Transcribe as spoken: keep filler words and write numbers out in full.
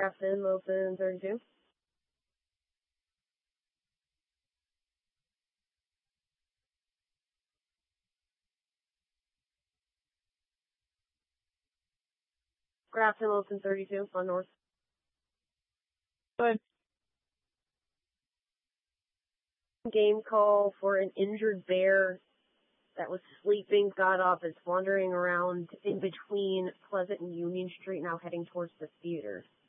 Grafton, Wilson, thirty-two. Grafton, Wilson, thirty-two, on north. Good. Game call for an injured bear that was sleeping, got up, is wandering around in between Pleasant and Union Street, now heading towards the theater.